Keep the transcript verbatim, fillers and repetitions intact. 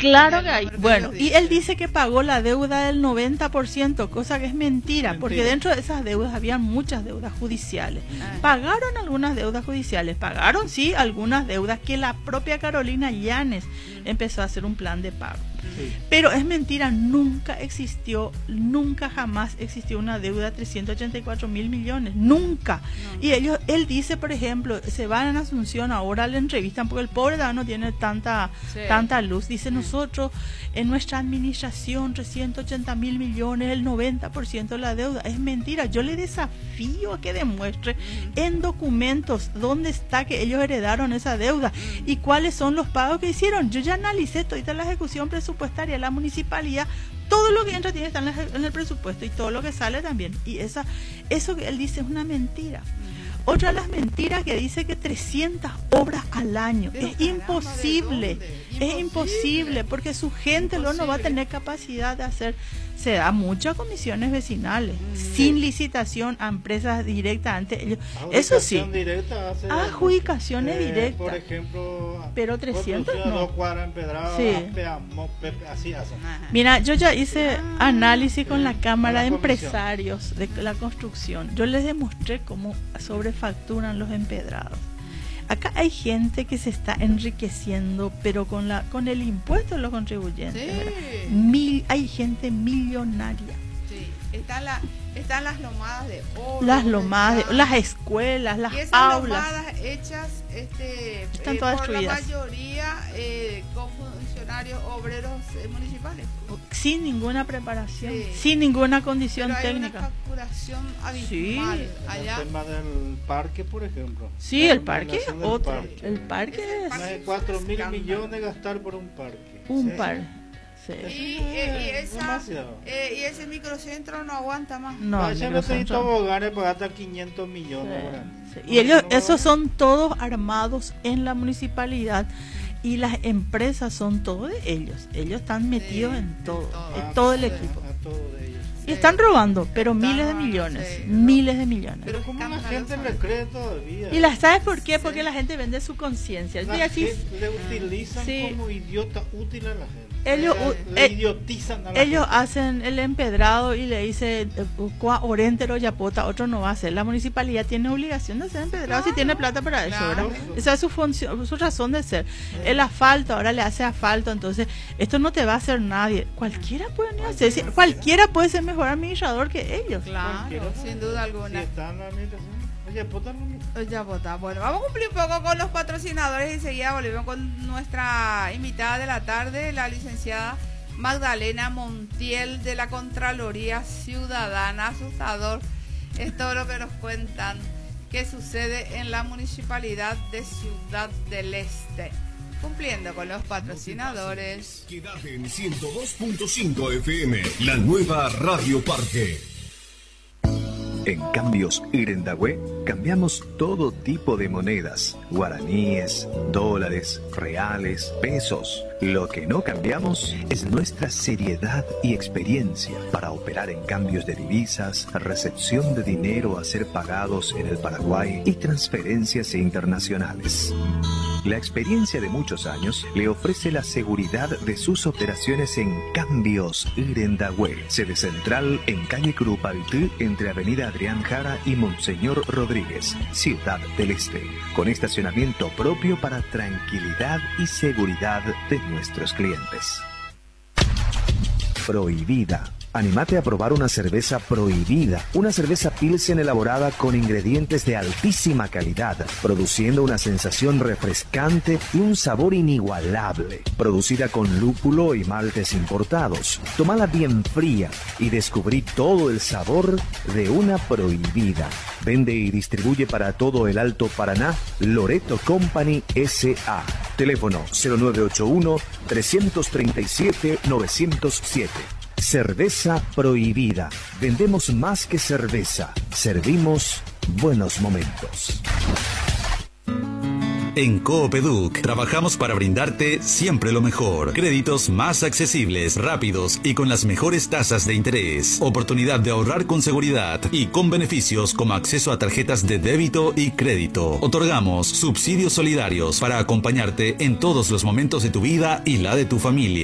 Claro que hay. Bueno, y él dice que pagó la deuda del noventa por ciento, cosa que es mentira, mentira. Porque dentro de esas deudas había muchas deudas judiciales. Ay. Pagaron algunas deudas judiciales, pagaron sí algunas deudas que la propia Carolina Yanes mm. empezó a hacer un plan de pago. Sí. Pero es mentira, nunca existió, nunca jamás existió una deuda de trescientos ochenta y cuatro mil millones, nunca. No. Y ellos, él dice, por ejemplo, se van en Asunción, ahora le entrevistan, porque el pobre no tiene tanta, sí. tanta luz. Dice, sí. nosotros en nuestra administración trescientos ochenta mil millones, el noventa por ciento de la deuda. Es mentira, yo le desafío a que demuestre mm. en documentos dónde está que ellos heredaron esa deuda mm. y cuáles son los pagos que hicieron. Yo ya analicé toda la ejecución presupuestaria, la municipalidad, todo lo que entra tiene que estar en el presupuesto y todo lo que sale también. Y esa, eso que él dice es una mentira. Uh-huh. Otra de las mentiras que dice que trescientas obras al año. Pero es caramba, imposible, imposible, es imposible, porque su gente luego no va a tener capacidad de hacer. Se da muchas comisiones vecinales, mm. sin licitación a empresas directamente. Ellos, eso sí, directa hace, adjudicaciones eh, directas. Por ejemplo, pero trescientos no. Dos cuadras empedradas, sí. así hacen. Mira, yo ya hice ah, análisis con la Cámara de Empresarios de la Construcción. Yo les demostré cómo sobrefacturan los empedrados. Acá hay gente que se está enriqueciendo, pero con la con el impuesto de los contribuyentes. Sí. Mil, hay gente millonaria. Sí. Están, la, están las lomadas de oro. Las lomadas, de, las escuelas, las y esas aulas. lomadas hechas este, están eh, todas por destruidas. La mayoría eh, con funcionarios obreros eh, municipales. Sin ninguna preparación, sí. sin ninguna condición pero hay técnica. Una facturación abismal. Sí. Allá. El tema del parque, por ejemplo. Sí, el parque es otro. Parque. El parque es. Más de cuatro mil millones gastar por un parque. Un sí. parque. Sí. Y, eh, y, esa, eh, y ese microcentro no aguanta más. No, ese necesita aboganes para hasta quinientos millones. Sí, sí. Y ellos, esos son todos armados en la municipalidad. Y las empresas son todos de ellos. Ellos están metidos sí, en todo, en todo, en todo el equipo. A todo de ellos. Y están robando, pero están, miles de millones, sí, miles de millones. Pero como la gente le cree todavía. ¿Y la sabes por qué? Sí. Porque la gente vende su conciencia. La gente le utilizan sí. como idiota útil a la gente. Ellos, le eh, idiotizan a la ellos gente. Hacen el empedrado y le dice cua orentero yapota, otro no va a hacer. La municipalidad tiene obligación de hacer empedrado, claro, si tiene plata para eso, claro. ¿verdad? Esa es su función, su razón de ser. Sí. El asfalto, ahora le hace asfalto, entonces esto no te va a hacer nadie. Cualquiera puede venir a hacer, cualquiera, cualquiera puede ser mejor administrador que ellos. Claro, cualquiera, sin duda alguna. Si está en la administración. Oye, vota no. Ya vota. Bueno, vamos a cumplir un poco con los patrocinadores y enseguida volvemos con nuestra invitada de la tarde, la licenciada Magdalena Montiel de la Contraloría Ciudadana. Asustador es todo lo que nos cuentan que sucede en la municipalidad de Ciudad del Este. Cumpliendo con los patrocinadores. Quédate en ciento dos punto cinco F M, la nueva Radio Parque. En Cambios Irendahue cambiamos todo tipo de monedas, guaraníes, dólares, reales, pesos. Lo que no cambiamos es nuestra seriedad y experiencia para operar en cambios de divisas, recepción de dinero a ser pagados en el Paraguay y transferencias internacionales. La experiencia de muchos años le ofrece la seguridad de sus operaciones en Cambios Irendahue, sede central en calle Curupaytí, entre avenida Adrián Jara y Monseñor Rodríguez, Ciudad del Este, con estacionamiento propio para tranquilidad y seguridad de nuestros clientes. Prohibida. Anímate a probar una cerveza Prohibida, una cerveza Pilsen elaborada con ingredientes de altísima calidad, produciendo una sensación refrescante y un sabor inigualable. Producida con lúpulo y maltes importados. Tómala bien fría y descubrí todo el sabor de una Prohibida. Vende y distribuye para todo el Alto Paraná Loreto Company S A. Teléfono cero nueve ocho uno, tres tres siete, nueve cero siete. Cerveza Prohibida. Vendemos más que cerveza. Servimos buenos momentos. En Coopeduc trabajamos para brindarte siempre lo mejor. Créditos más accesibles, rápidos y con las mejores tasas de interés. Oportunidad de ahorrar con seguridad y con beneficios como acceso a tarjetas de débito y crédito. Otorgamos subsidios solidarios para acompañarte en todos los momentos de tu vida y la de tu familia.